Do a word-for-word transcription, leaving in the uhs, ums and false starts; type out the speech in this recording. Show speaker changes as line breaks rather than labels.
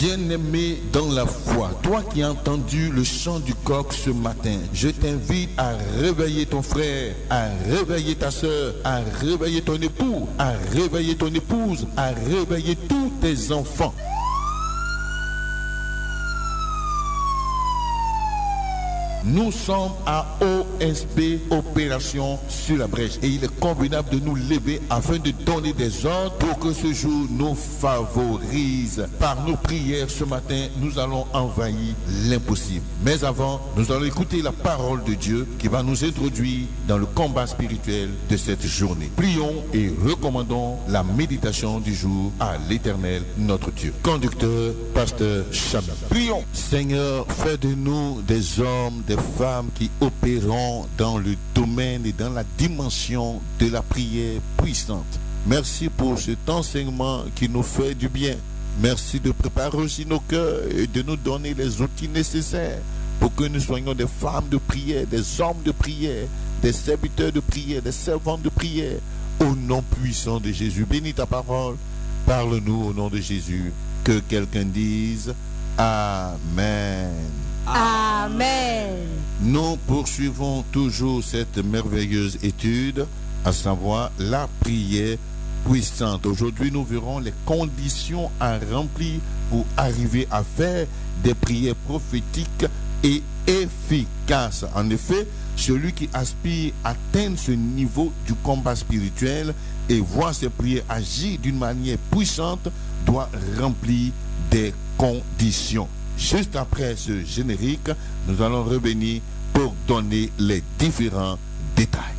Bien-aimé dans la foi, toi qui as entendu le chant du coq ce matin, je t'invite à réveiller ton frère, à réveiller ta soeur, à réveiller ton époux, à réveiller ton épouse, à réveiller tous tes enfants. Nous sommes à O S B, Opération sur la brèche, et il est convenable de nous lever afin de donner des ordres pour que ce jour nous favorise. Par nos prières ce matin, nous allons envahir l'impossible. Mais avant, nous allons écouter la parole de Dieu qui va nous introduire dans le combat spirituel de cette journée. Prions et recommandons la méditation du jour à l'Éternel, notre Dieu. Conducteur, pasteur Chama. Prions. Seigneur, fais de nous des hommes, des femmes qui opéreront dans le domaine et dans la dimension de la prière puissante. Merci pour cet enseignement qui nous fait du bien. Merci de préparer aussi nos cœurs et de nous donner les outils nécessaires pour que nous soyons des femmes de prière, des hommes de prière, des serviteurs de prière, des servantes de prière. Au nom puissant de Jésus, bénis ta parole. Parle-nous au nom de Jésus. Que quelqu'un dise Amen.
Amen.
Nous poursuivons toujours cette merveilleuse étude, à savoir la prière puissante. Aujourd'hui, nous verrons les conditions à remplir pour arriver à faire des prières prophétiques et efficaces. En effet, celui qui aspire à atteindre ce niveau du combat spirituel et voir ses prières agir d'une manière puissante doit remplir des conditions. Juste après ce générique, nous allons revenir pour donner les différents détails.